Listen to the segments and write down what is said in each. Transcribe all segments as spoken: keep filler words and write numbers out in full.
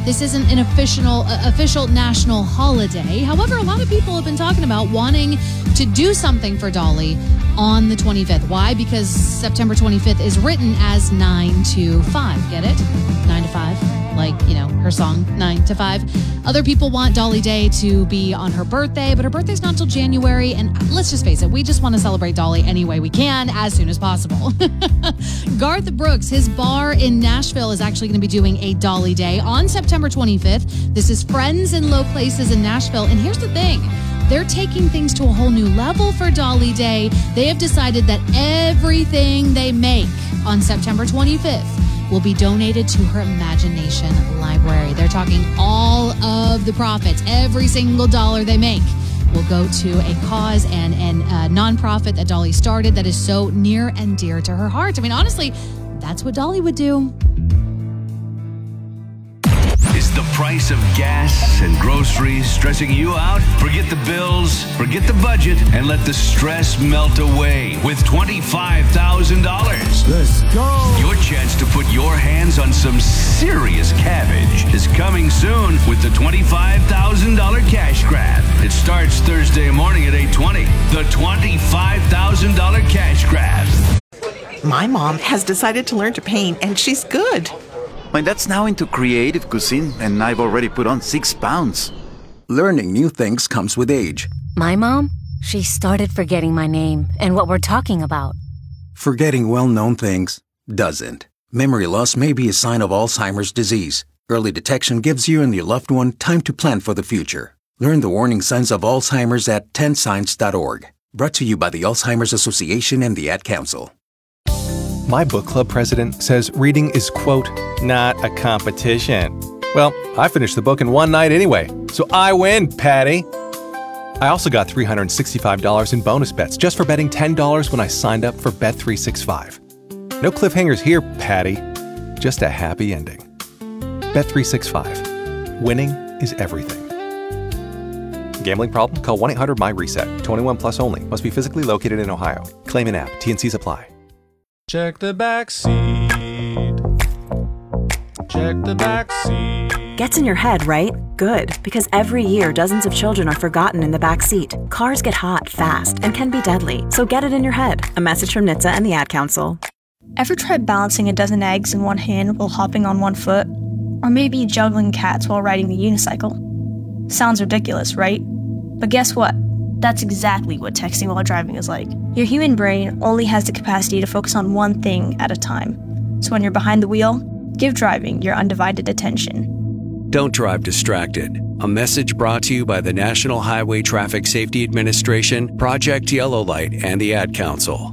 this isn't an official, uh, official national holiday. However, a lot of people have been talking about wanting to do something for Dolly on the twenty-fifth. Why? Because September twenty-fifth is written as nine to five. Get it? nine to five. Like, you know, her song, nine to five. Other people want Dolly Day to be on her birthday, but her birthday's not until January. And let's just face it, we just want to celebrate Dolly any way we can, as soon as possible. Garth Brooks, his bar in Nashville, is actually going to be doing a Dolly Day on September twenty-fifth. This is Friends in Low Places in Nashville. And here's the thing. They're taking things to a whole new level for Dolly Day. They have decided that everything they make on September twenty-fifth will be donated to her Imagination Library. They're talking all of the profits, every single dollar they make will go to a cause and and a nonprofit that Dolly started that is so near and dear to her heart. I mean, honestly, that's what Dolly would do. Is the price of gas and groceries stressing you out? Forget the bills, forget the budget, and let the stress melt away with twenty-five thousand dollars. Let's go! Your chance to put your hands on some serious cabbage is coming soon with the twenty-five thousand dollars cash grab. It starts Thursday morning at eight twenty. The twenty-five thousand dollars cash grab. My mom has decided to learn to paint, and she's good. My dad's now into creative cuisine, and I've already put on six pounds. Learning new things comes with age. My mom, she started forgetting my name and what we're talking about. Forgetting well-known things doesn't. Memory loss may be a sign of Alzheimer's disease. Early detection gives you and your loved one time to plan for the future. Learn the warning signs of Alzheimer's at ten signs dot org. Brought to you by the Alzheimer's Association and the Ad Council. My book club president says reading is, quote, not a competition. Well, I finished the book in one night anyway, so I win, Patty. I also got three hundred sixty-five dollars in bonus bets just for betting ten dollars when I signed up for Bet three sixty-five. No cliffhangers here, Patty. Just a happy ending. Bet three sixty-five. Winning is everything. Gambling problem? Call one eight hundred M Y reset. twenty-one plus only. Must be physically located in Ohio. Claim in app. T N Cs apply. Check the back seat. Check the back seat. Gets in your head, right? Good, because every year dozens of children are forgotten in the back seat. Cars get hot fast and can be deadly, so get it in your head. A message from N H T S A and the Ad Council. Ever tried balancing a dozen eggs in one hand while hopping on one foot? Or maybe juggling cats while riding the unicycle? Sounds ridiculous, right? But guess what? That's exactly what texting while driving is like. Your human brain only has the capacity to focus on one thing at a time. So when you're behind the wheel, give driving your undivided attention. Don't drive distracted. A message brought to you by the National Highway Traffic Safety Administration, Project Yellow Light, and the Ad Council.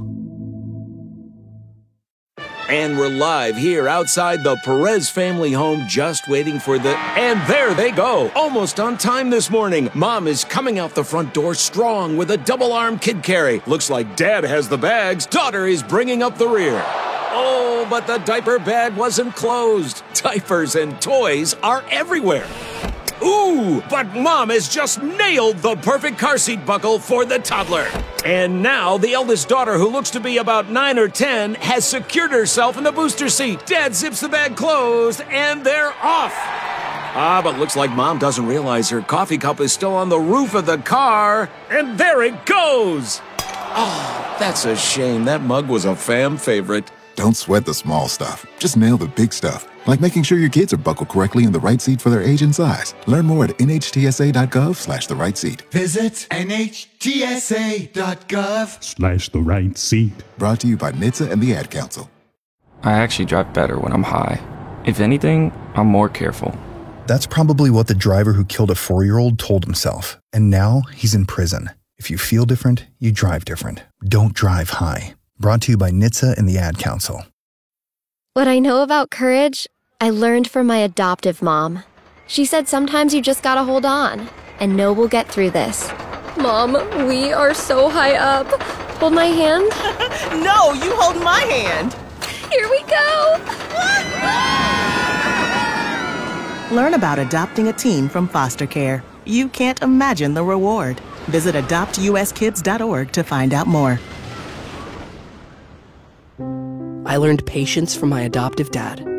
And we're live here outside the Perez family home, just waiting for the... And there they go! Almost on time this morning. Mom is coming out the front door strong with a double-arm kid carry. Looks like Dad has the bags. Daughter is bringing up the rear. Oh, but the diaper bag wasn't closed. Diapers and toys are everywhere. Ooh, but Mom has just nailed the perfect car seat buckle for the toddler. And now the eldest daughter, who looks to be about nine or ten, has secured herself in the booster seat. Dad zips the bag closed, and they're off. Ah, but looks like Mom doesn't realize her coffee cup is still on the roof of the car. And there it goes. Oh, that's a shame. That mug was a fam favorite. Don't sweat the small stuff. Just nail the big stuff. Like making sure your kids are buckled correctly in the right seat for their age and size. Learn more at N H T S A dot gov slash the right seat. Visit N H T S A dot gov slash the right seat. Brought to you by N H T S A and the Ad Council. I actually drive better when I'm high. If anything, I'm more careful. That's probably what the driver who killed a four-year-old told himself. And now he's in prison. If you feel different, you drive different. Don't drive high. Brought to you by N H T S A and the Ad Council. What I know about courage, I learned from my adoptive mom. She said sometimes you just gotta hold on and know we'll get through this. Mom, we are so high up. Hold my hand. No, you hold my hand. Here we go. Learn about adopting a teen from foster care. You can't imagine the reward. Visit adopt U S kids dot org to find out more. I learned patience from my adoptive dad.